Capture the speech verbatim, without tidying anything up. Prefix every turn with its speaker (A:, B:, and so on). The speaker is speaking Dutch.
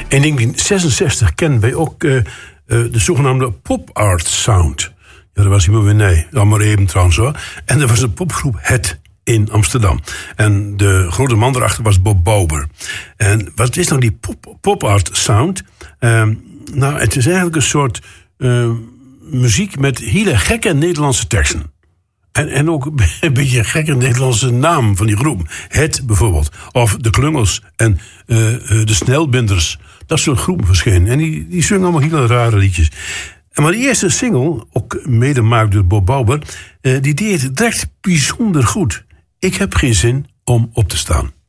A: In negentien zesenzestig kennen wij ook uh, uh, de zogenaamde pop art sound. Ja, dat was iemand weer nee. Dan maar even trouwens hoor. En dat was een popgroep Het in Amsterdam. En de grote man erachter was Bob Bauber. En wat is nou die pop, pop art sound? Uh, nou, het is eigenlijk een soort uh, muziek met hele gekke Nederlandse teksten. En, en ook een beetje een gekke Nederlandse naam van die groep. Het bijvoorbeeld. Of de Klungels en uh, uh, de Snelbinders. Dat soort groepen verschenen. En die, die zingen allemaal hele rare liedjes. En maar de eerste single, ook mede gemaakt door Bob Bauber, uh, die deed het direct bijzonder goed. Ik heb geen zin om op te staan.